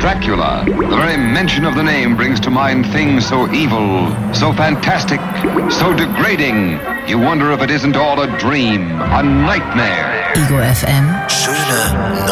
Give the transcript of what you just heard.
Dracula. The very mention of the name brings to mind things so evil, so fantastic, so degrading. You wonder if it isn't all a dream, a nightmare. Ego FM. Schöne